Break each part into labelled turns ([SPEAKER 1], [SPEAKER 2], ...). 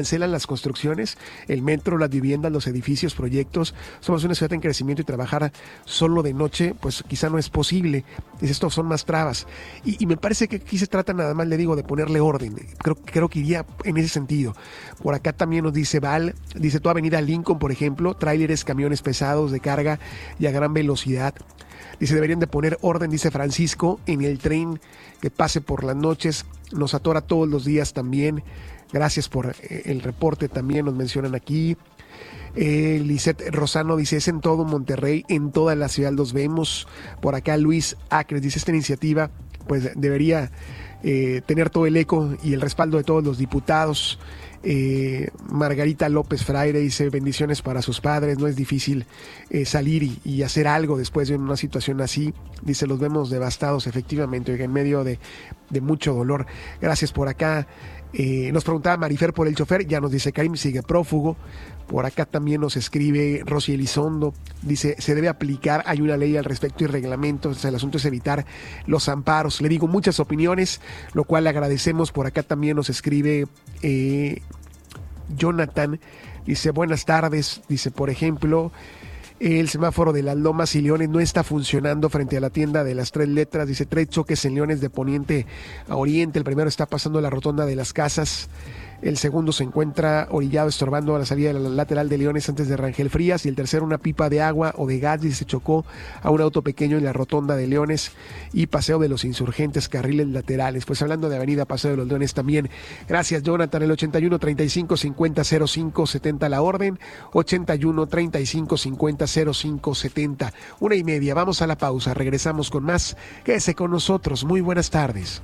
[SPEAKER 1] cancelan las construcciones, el metro, las viviendas, los edificios, proyectos. Somos una ciudad en crecimiento y trabajar solo de noche, pues quizá no es posible. Dice, estos son más trabas. Y me parece que aquí se trata nada más, le digo, de ponerle orden. Creo que iría en ese sentido. Por acá también nos dice Val, dice, toda avenida Lincoln, por ejemplo, tráileres, camiones pesados de carga y a gran velocidad. Dice, deberían de poner orden, dice Francisco, en el tren que pase por las noches. Nos atora todos los días también. Gracias por el reporte, también nos mencionan aquí. Lisette Rosano dice, es en todo Monterrey, en toda la ciudad los vemos. Por acá Luis Acres dice, esta iniciativa pues debería tener todo el eco y el respaldo de todos los diputados. Margarita López Fraire dice, bendiciones para sus padres, no es difícil salir y hacer algo después de una situación así. Dice, los vemos devastados efectivamente, en medio de mucho dolor. Gracias por acá. Nos preguntaba Marifer por el chofer, ya nos dice Karim sigue prófugo. Por acá también nos escribe Rosy Elizondo, dice, se debe aplicar, hay una ley al respecto y reglamentos, o sea, el asunto es evitar los amparos. Le digo, muchas opiniones, lo cual le agradecemos. Por acá también nos escribe Jonathan, dice, buenas tardes, dice, por ejemplo, el semáforo de las Lomas y Leones no está funcionando frente a la tienda de las 3 letras. Dice, 3 choques en Leones de poniente a oriente. El primero está pasando la rotonda de las Casas. El segundo se encuentra orillado, estorbando a la salida de la lateral de Leones antes de Rangel Frías. Y el tercero, una pipa de agua o de gas, y se chocó a un auto pequeño en la rotonda de Leones y Paseo de los Insurgentes, carriles laterales. Pues hablando de avenida Paseo de los Leones también. Gracias, Jonathan. El 81 35 50 05 70 la orden. 81 35 50 05 70. 1:30. Vamos a la pausa. Regresamos con más. Quédese con nosotros. Muy buenas tardes.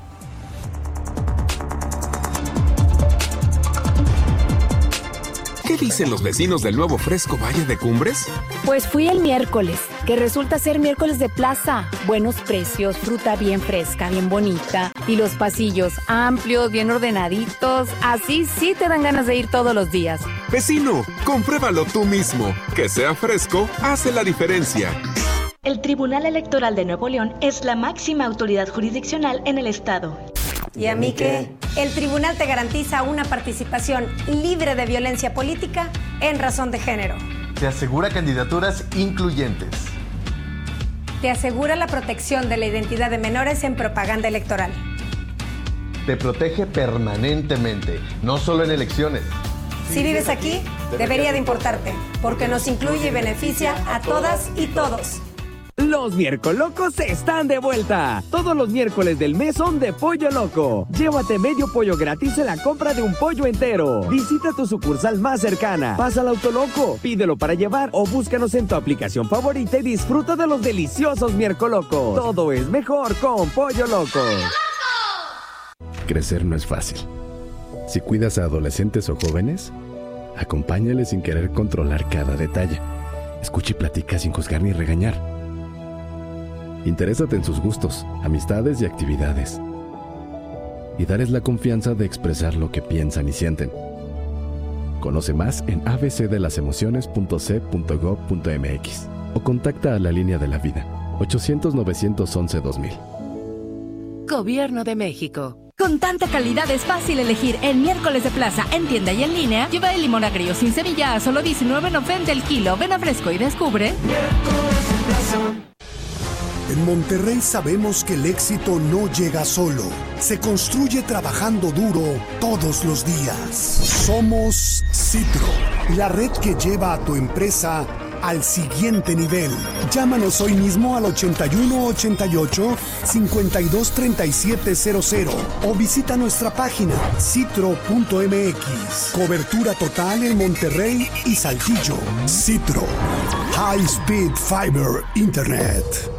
[SPEAKER 2] ¿Qué dicen los vecinos del nuevo Fresco Valle de Cumbres?
[SPEAKER 3] Pues fui el miércoles, que resulta ser miércoles de plaza. Buenos precios, fruta bien fresca, bien bonita. Y los pasillos amplios, bien ordenaditos. Así sí te dan ganas de ir todos los días.
[SPEAKER 2] Vecino, compruébalo tú mismo. Que sea fresco hace la diferencia.
[SPEAKER 4] El Tribunal Electoral de Nuevo León es la máxima autoridad jurisdiccional en el estado.
[SPEAKER 5] ¿Y a mí qué? El tribunal te garantiza una participación libre de violencia política en razón de género.
[SPEAKER 6] Te asegura candidaturas incluyentes.
[SPEAKER 5] Te asegura la protección de la identidad de menores en propaganda electoral.
[SPEAKER 6] Te protege permanentemente, no solo en elecciones.
[SPEAKER 5] Si vives aquí, debería de importarte, porque nos incluye y beneficia a todas y todos.
[SPEAKER 7] Los Miércolocos están de vuelta. Todos los miércoles del mes son de Pollo Loco. Llévate medio pollo gratis en la compra de un pollo entero. Visita tu sucursal más cercana. Pasa al Autoloco, pídelo para llevar o búscanos en tu aplicación favorita y disfruta de los deliciosos Miércolocos. Todo es mejor con Pollo Loco.
[SPEAKER 8] Crecer no es fácil. Si cuidas a adolescentes o jóvenes, acompáñales sin querer controlar cada detalle. Escucha y platica sin juzgar ni regañar. Interésate en sus gustos, amistades y actividades. Y darles la confianza de expresar lo que piensan y sienten. Conoce más en abcdelasemociones.c.gov.mx o contacta a la Línea de la Vida, 800-911-2000.
[SPEAKER 9] Gobierno de México. Con tanta calidad es fácil elegir el miércoles de plaza en tienda y en línea. Lleva el limón agrio sin semilla a solo $19.90 el kilo. Ven a Fresco y descubre.
[SPEAKER 10] Miércoles de plaza. En Monterrey sabemos que el éxito no llega solo, se construye trabajando duro todos los días. Somos Citro, la red que lleva a tu empresa al siguiente nivel. Llámanos hoy mismo al 8188-523700 o visita nuestra página citro.mx. Cobertura total en Monterrey y Saltillo. Citro, High Speed Fiber Internet.